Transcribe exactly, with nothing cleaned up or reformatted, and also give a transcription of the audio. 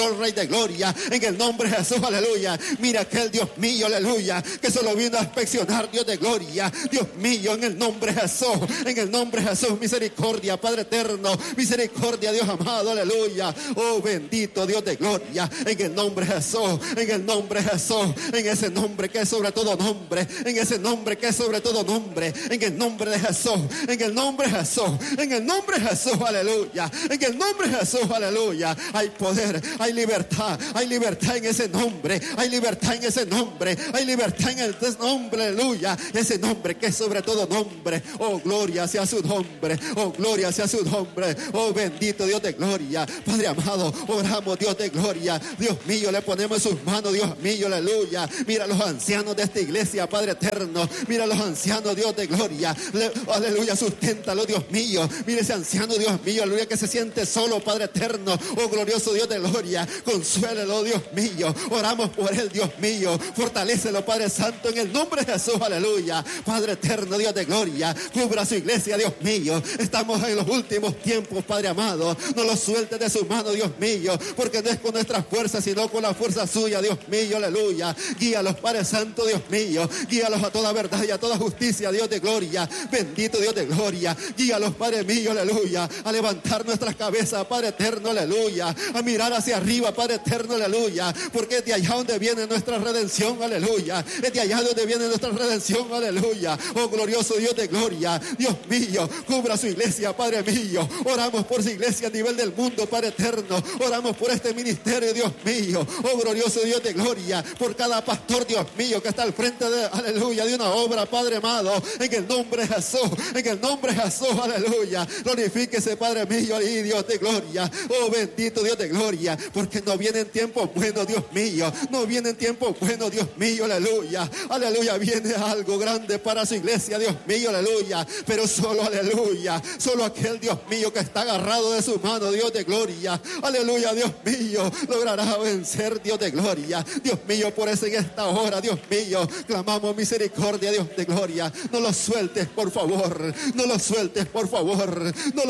el Rey de Gloria, en el nombre de Jesús, aleluya. Mira aquel Dios mío, aleluya, que solo vino a inspeccionar, Dios de gloria. Dios mío, en el nombre de Jesús, en el nombre de Jesús, misericordia, Padre eterno, misericordia, Dios amado, aleluya. Oh, bendito Dios de gloria, en el nombre de Jesús, en el nombre de Jesús, en ese nombre que es sobre todo nombre, en ese nombre que es sobre todo nombre, en el nombre de Jesús, en el nombre de Jesús, en el nombre de Jesús, aleluya, en el nombre de Jesús, aleluya. Hay poder, hay libertad, hay libertad en ese nombre, hay libertad en ese nombre, hay libertad en el nombre, aleluya, ese nombre que es sobre todo nombre. Oh, gloria sea su nombre, oh, gloria sea su nombre, oh, bendito Dios de gloria. Padre amado, oramos, Dios de gloria, Dios mío, le ponemos en sus manos, Dios mío, aleluya. Mira a los ancianos de esta iglesia, Padre eterno, mira a los ancianos, Dios de gloria, le, aleluya, susténtalo, Dios mío. Mira ese anciano, Dios mío, aleluya, que se siente solo, Padre eterno, oh, glorioso Dios de gloria, consuélelo, Dios mío. Oramos por él, Dios mío, fortalécelo, Padre santo, en el nombre de Jesús, aleluya. Padre eterno, Dios de gloria, cubra su iglesia, Dios mío. Estamos en los últimos tiempos, Padre amado, no lo sueltes de su mano, Dios mío, porque no es con nuestras fuerzas, sino con la fuerza suya, Dios mío, aleluya. Guíalos, Padre santo, Dios mío, guíalos a toda verdad y a toda justicia, Dios de gloria, bendito Dios de gloria. Guíalos, Padre mío, aleluya, a levantar nuestras cabezas, Padre eterno, aleluya, a mirar hacia arriba, Padre eterno, aleluya, porque es de allá donde viene nuestra redención, aleluya, es de allá donde viene nuestra redención, aleluya. Oh, glorioso Dios de gloria, Dios mío, cubra su iglesia, Padre mío. Oramos por su iglesia a nivel del mundo, Padre eterno, oramos por este ministerio, Dios mío. Oh, glorioso Dios de gloria, por cada pastor, Dios mío, que está al frente de, aleluya, de una obra, Padre amado, en el nombre de Jesús, en el nombre de Jesús, aleluya. Glorifíquese, Padre mío, y Dios de gloria. Oh, bendito Dios de gloria, porque no vienen tiempos buenos, Dios mío, no vienen tiempos buenos, Dios mío, aleluya, aleluya. Viene algo grande para su iglesia, Dios mío, aleluya, pero solo, aleluya, solo aquel, Dios mío, que está agarrado de su mano, Dios de gloria, aleluya, Dios mío, logrará vencer, Dios de gloria. Dios mío, por eso en esta hora, Dios mío, clamamos misericordia, Dios de gloria. No lo sueltes, por favor, no lo sueltes, por favor, no lo